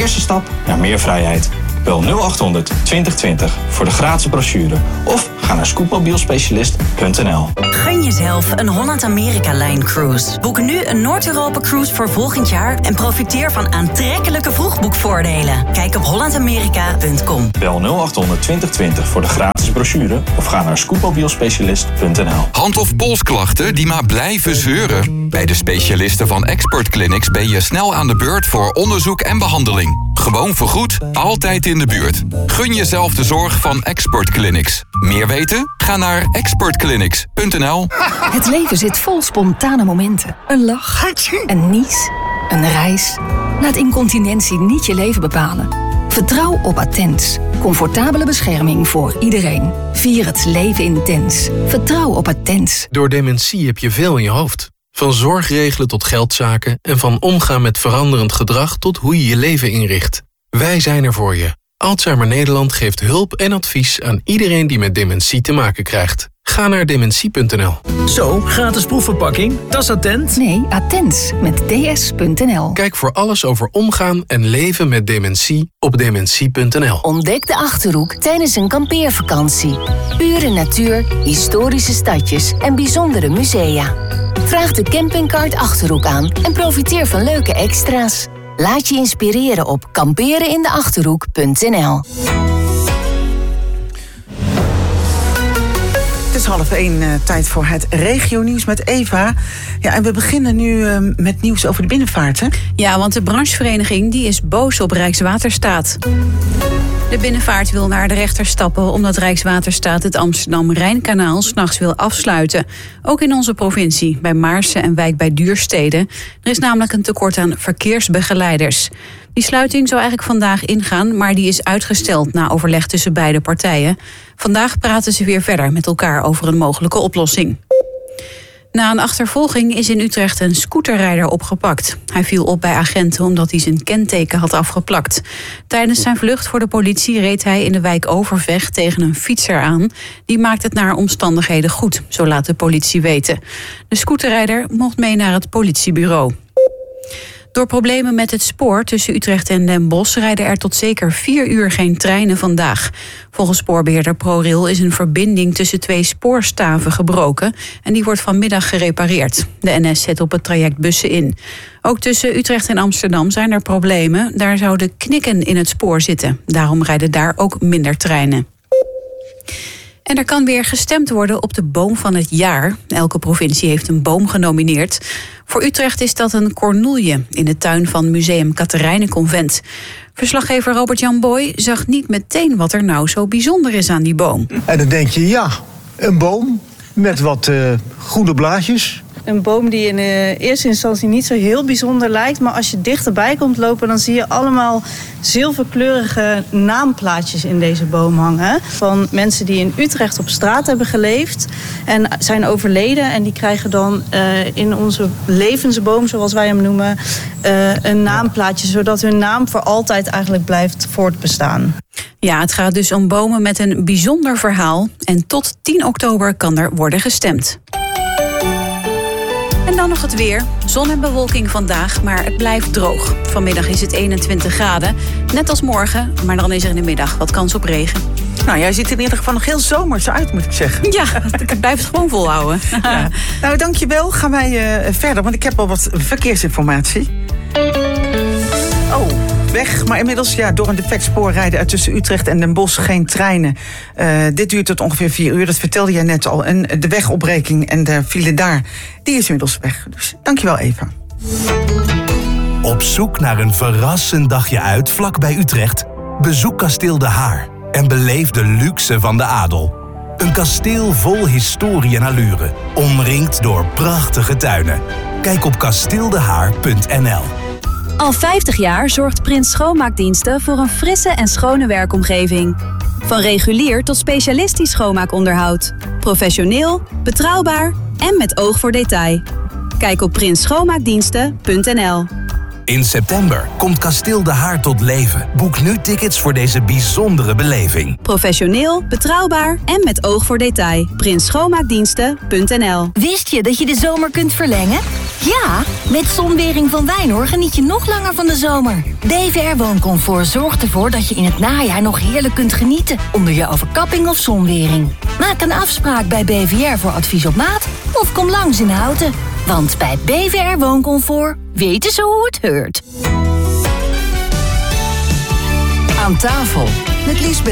eerste stap naar meer vrijheid. Bel 0800 2020 voor de gratis brochure of ga naar scootmobielspecialist.nl. Gun jezelf een Holland-Amerika-lijn cruise. Boek nu een Noord-Europa-cruise voor volgend jaar en profiteer van aantrekkelijke vroegboekvoordelen. Kijk op hollandamerika.com. Bel 0800 2020 voor de gratis brochure of ga naar scootmobielspecialist.nl. Hand- of polsklachten die maar blijven zeuren? Bij de specialisten van Expert Clinics ben je snel aan de beurt voor onderzoek en behandeling. Gewoon vergoed, altijd in de buurt. Gun jezelf de zorg van Expert Clinics. Meer weten? Ga naar expertclinics.nl. Het leven zit vol spontane momenten. Een lach, een nies, een reis. Laat incontinentie niet je leven bepalen. Vertrouw op Attens. Comfortabele bescherming voor iedereen. Vier het leven intens. Vertrouw op Attens. Door dementie heb je veel in je hoofd. Van zorgregelen tot geldzaken en van omgaan met veranderend gedrag tot hoe je je leven inricht. Wij zijn er voor je. Alzheimer Nederland geeft hulp en advies aan iedereen die met dementie te maken krijgt. Ga naar dementie.nl. Zo, gratis proefverpakking. Dat is Attent. Nee, Attens met ds.nl. Kijk voor alles over omgaan en leven met dementie op dementie.nl. Ontdek de Achterhoek tijdens een kampeervakantie. Pure natuur, historische stadjes en bijzondere musea. Vraag de campingkaart Achterhoek aan en profiteer van leuke extra's. Laat je inspireren op kamperenindeachterhoek.nl. Het is 12:30, tijd voor het regionieuws met Eva. Ja, en we beginnen nu met nieuws over de binnenvaart, hè? Ja, want de branchevereniging die is boos op Rijkswaterstaat. De binnenvaart wil naar de rechter stappen omdat Rijkswaterstaat het Amsterdam-Rijnkanaal 's nachts wil afsluiten. Ook in onze provincie, bij Maarssen en Wijk bij Duurstede. Er is namelijk een tekort aan verkeersbegeleiders. Die sluiting zou eigenlijk vandaag ingaan, maar die is uitgesteld na overleg tussen beide partijen. Vandaag praten ze weer verder met elkaar over een mogelijke oplossing. Na een achtervolging is in Utrecht een scooterrijder opgepakt. Hij viel op bij agenten omdat hij zijn kenteken had afgeplakt. Tijdens zijn vlucht voor de politie reed hij in de wijk Overvecht tegen een fietser aan. Die maakt het naar omstandigheden goed, zo laat de politie weten. De scooterrijder mocht mee naar het politiebureau. Door problemen met het spoor tussen Utrecht en Den Bosch rijden er tot zeker 4 uur geen treinen vandaag. Volgens spoorbeheerder ProRail is een verbinding tussen 2 spoorstaven gebroken en die wordt vanmiddag gerepareerd. De NS zet op het traject bussen in. Ook tussen Utrecht en Amsterdam zijn er problemen. Daar zouden knikken in het spoor zitten. Daarom rijden daar ook minder treinen. En er kan weer gestemd worden op de boom van het jaar. Elke provincie heeft een boom genomineerd. Voor Utrecht is dat een cornoelje in de tuin van Museum Catharijnenconvent. Verslaggever Robert-Jan Boy zag niet meteen wat er nou zo bijzonder is aan die boom. En dan denk je, ja, een boom met wat groene blaadjes. Een boom die in eerste instantie niet zo heel bijzonder lijkt. Maar als je dichterbij komt lopen, dan zie je allemaal zilverkleurige naamplaatjes in deze boom hangen. Van mensen die in Utrecht op straat hebben geleefd en zijn overleden. En die krijgen dan in onze levensboom, zoals wij hem noemen, een naamplaatje. Zodat hun naam voor altijd eigenlijk blijft voortbestaan. Ja, het gaat dus om bomen met een bijzonder verhaal. En tot 10 oktober kan er worden gestemd. En dan nog het weer. Zon en bewolking vandaag, maar het blijft droog. Vanmiddag is het 21 graden, net als morgen. Maar dan is er in de middag wat kans op regen. Nou, jij ziet er in ieder geval nog heel zomers uit, moet ik zeggen. Ja, ik blijf het gewoon volhouden. Ja. Nou, dankjewel. Gaan wij verder, want ik heb al wat verkeersinformatie. Oh, weg. Maar inmiddels door een defect spoor rijden uit tussen Utrecht en Den Bosch geen treinen. Dit duurt tot ongeveer 4 uur, dat vertelde jij net al. En de wegopbreking en de file daar, die is inmiddels weg. Dus dankjewel, Eva. Op zoek naar een verrassend dagje uit vlak bij Utrecht? Bezoek Kasteel De Haar en beleef de luxe van de adel. Een kasteel vol historie en allure, omringd door prachtige tuinen. Kijk op kasteeldehaar.nl. Al 50 jaar zorgt Prins Schoonmaakdiensten voor een frisse en schone werkomgeving. Van regulier tot specialistisch schoonmaakonderhoud. Professioneel, betrouwbaar en met oog voor detail. Kijk op prinsschoonmaakdiensten.nl. In september komt Kasteel De Haar tot leven. Boek nu tickets voor deze bijzondere beleving. Professioneel, betrouwbaar en met oog voor detail. prinsschoonmaakdiensten.nl. Wist je dat je de zomer kunt verlengen? Ja, met Zonwering van Wijnhoor geniet je nog langer van de zomer. BVR Wooncomfort zorgt ervoor dat je in het najaar nog heerlijk kunt genieten onder je overkapping of zonwering. Maak een afspraak bij BVR voor advies op maat of kom langs in Houten. Want bij BVR Wooncomfort weten ze hoe het heurt. Aan tafel met Liesbeth